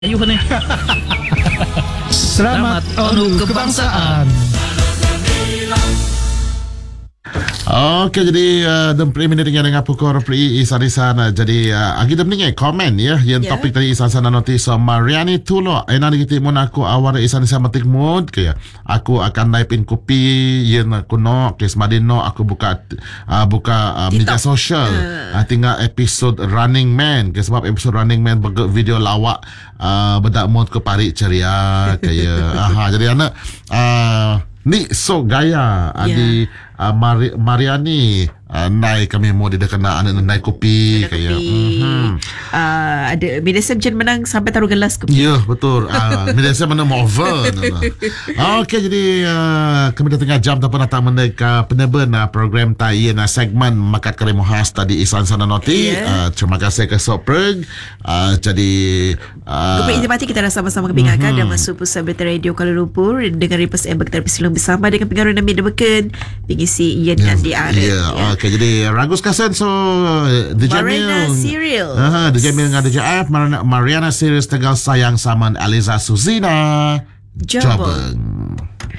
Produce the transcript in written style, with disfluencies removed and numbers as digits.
Ayuh ni. Selamat Anu Kebangsaan. Okey, jadi dan premier dengan pukul pri isarisan jadi agi dem ni komen ya yang topik tadi isarisan notis Mariani tulo enan kita mun aku awal isarisan matik mood ke aku akan naipin kopi yang kuno ke semadino aku buka media sosial tinggal episod Running Man ke sebab episod Running Man video lawak bedak mood ke parik ceria kayak jadi anak ni so gaya adi Mariani naik kami mau dia kena naik kopi kayak ada Medicine menang sampai taruh gelas kopi. ya betul Medicine menang over. Okey, jadi kami dah tengah jam tanpa datang mendekat penerban program tayin segmen makat kari mohas tadi isan sana noti. Terima kasih ke Sopreg. Jadi Kopi Intimati kita dah sama-sama kebingakan dan masuk pusat berita radio Kuala Lumpur dengan Ripas Ember kita bersilang bersama dengan pengaruh Nabi Debeken pengisi Ian dan Diara. Okey, jadi Ragus Kasen so DJ Jamil DJ Jamil dengan DJ F Mariana Series tegal sayang sama Aliza Suzina Jabang.